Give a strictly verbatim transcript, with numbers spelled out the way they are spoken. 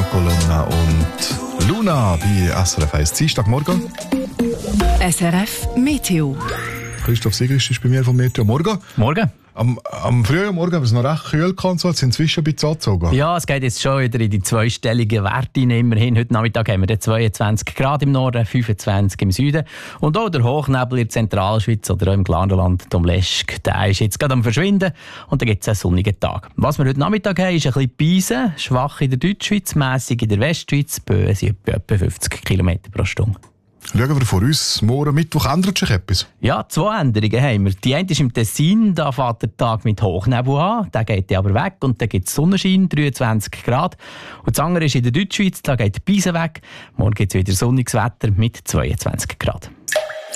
Colonna und Luna bei S R F eins. Dienstagmorgen. S R F Meteo. Christoph Sigrist ist bei mir vom Meteo. Morgen. Morgen. Am, am frühen Morgen haben wir es noch recht kühl gehabt, so, jetzt sind inzwischen ein bisschen angezogen. Ja, es geht jetzt schon wieder in die zweistelligen Werte rein. Immerhin, heute Nachmittag haben wir zweiundzwanzig Grad im Norden, fünfundzwanzig im Süden. Und auch der Hochnebel in der Zentralschweiz oder auch im Glarnerland, Domleschg, der ist jetzt gerade am Verschwinden. Und dann gibt es einen sonnigen Tag. Was wir heute Nachmittag haben, ist ein bisschen Beisen, schwach in der Deutschschweiz, mässig in der Westschweiz, Böen sind etwa fünfzig Kilometer pro Stunde. Schauen wir vor uns, morgen Mittwoch ändert sich etwas? Ja, zwei Änderungen haben wir. Die eine ist im Tessin, da fährt der Tag mit Hochnebel an, der geht aber weg und dann gibt es Sonnenschein, dreiundzwanzig Grad. Und das andere ist in der Deutschschweiz, da geht die Beise weg, morgen gibt es wieder sonniges Wetter mit zweiundzwanzig Grad.